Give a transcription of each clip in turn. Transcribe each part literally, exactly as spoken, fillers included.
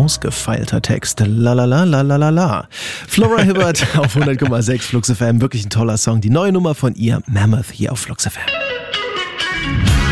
ausgefeilter Text. La la la la la la la. Flora Hibbert auf hundert Komma sechs Flux F M. Wirklich ein toller Song. Die neue Nummer von ihr, Mammoth, hier auf Flux F M.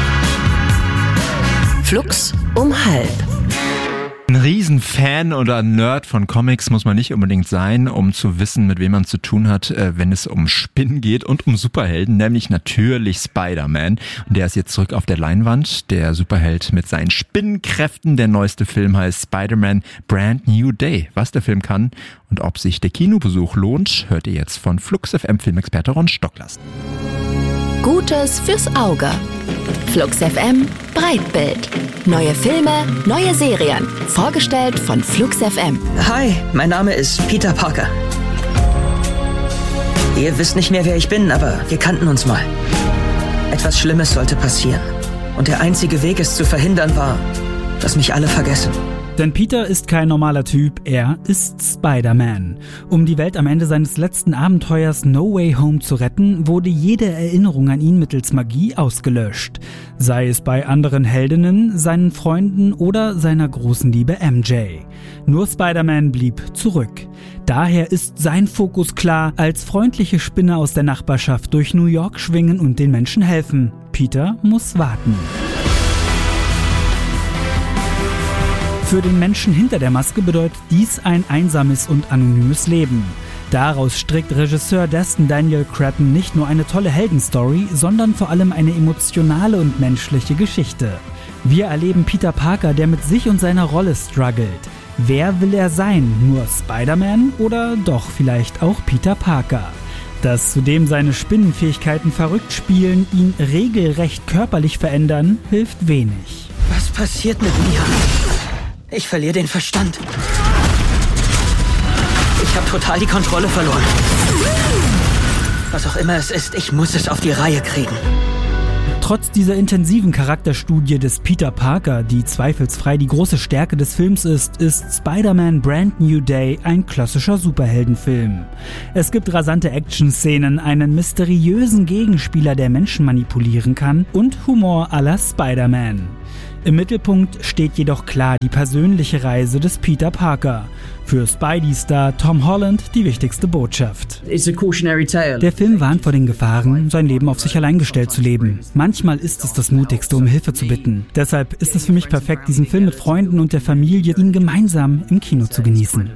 Flux um halb. Ein Riesenfan oder Nerd von Comics muss man nicht unbedingt sein, um zu wissen, mit wem man zu tun hat, wenn es um Spinnen geht und um Superhelden, nämlich natürlich Spider-Man. Und der ist jetzt zurück auf der Leinwand, der Superheld mit seinen Spinnenkräften. Der neueste Film heißt Spider-Man Brand New Day. Was der Film kann und ob sich der Kinobesuch lohnt, hört ihr jetzt von Flux F M Filmexperte Ron Stocklast. Gutes fürs Auge. Flux F M Breitbild. Neue Filme, neue Serien. Vorgestellt von Flux F M. Hi, mein Name ist Peter Parker. Ihr wisst nicht mehr, wer ich bin, aber wir kannten uns mal. Etwas Schlimmes sollte passieren. Und der einzige Weg, es zu verhindern, war, dass mich alle vergessen. Denn Peter ist kein normaler Typ, er ist Spider-Man. Um die Welt am Ende seines letzten Abenteuers No Way Home zu retten, wurde jede Erinnerung an ihn mittels Magie ausgelöscht. Sei es bei anderen Heldinnen, seinen Freunden oder seiner großen Liebe M J. Nur Spider-Man blieb zurück. Daher ist sein Fokus klar, als freundliche Spinne aus der Nachbarschaft durch New York schwingen und den Menschen helfen. Peter muss warten. Für den Menschen hinter der Maske bedeutet dies ein einsames und anonymes Leben. Daraus strickt Regisseur Destin Daniel Cretton nicht nur eine tolle Heldenstory, sondern vor allem eine emotionale und menschliche Geschichte. Wir erleben Peter Parker, der mit sich und seiner Rolle struggelt. Wer will er sein? Nur Spider-Man oder doch vielleicht auch Peter Parker? Dass zudem seine Spinnenfähigkeiten verrückt spielen, ihn regelrecht körperlich verändern, hilft wenig. Was passiert mit mir? Ich verliere den Verstand. Ich habe total die Kontrolle verloren. Was auch immer es ist, ich muss es auf die Reihe kriegen. Trotz dieser intensiven Charakterstudie des Peter Parker, die zweifelsfrei die große Stärke des Films ist, ist Spider-Man Brand New Day ein klassischer Superheldenfilm. Es gibt rasante Action-Szenen, einen mysteriösen Gegenspieler, der Menschen manipulieren kann und Humor à la Spider-Man. Im Mittelpunkt steht jedoch klar die persönliche Reise des Peter Parker. Für Spidey-Star Tom Holland die wichtigste Botschaft. Der Film warnt vor den Gefahren, sein Leben auf sich allein gestellt zu leben. Manchmal ist es das Mutigste, um Hilfe zu bitten. Deshalb ist es für mich perfekt, diesen Film mit Freunden und der Familie, ihn gemeinsam im Kino zu genießen.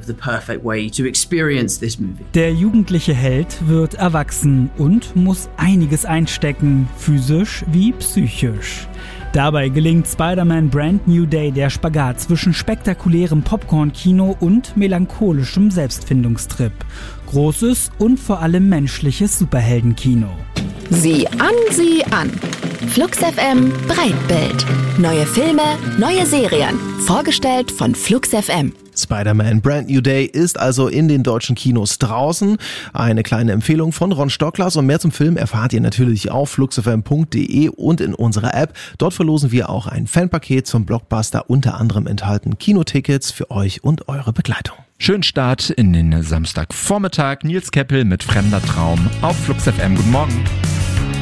Der jugendliche Held wird erwachsen und muss einiges einstecken, physisch wie psychisch. Dabei gelingt Spider-Man Brand New Day der Spagat zwischen spektakulärem Popcorn-Kino und melancholischem Selbstfindungstrip. Großes und vor allem menschliches Superheldenkino. Sieh an, sieh an. Flux F M Breitbild. Neue Filme, neue Serien. Vorgestellt von Flux F M. Spider-Man Brand New Day ist also in den deutschen Kinos draußen. Eine kleine Empfehlung von Ron Stocklast und mehr zum Film erfahrt ihr natürlich auf fluxfm punkt de und in unserer App. Dort verlosen wir auch ein Fanpaket zum Blockbuster, unter anderem enthalten Kinotickets für euch und eure Begleitung. Schönen Start in den Samstagvormittag. Nils Keppel mit Fremder Traum auf Flux F M. Guten Morgen.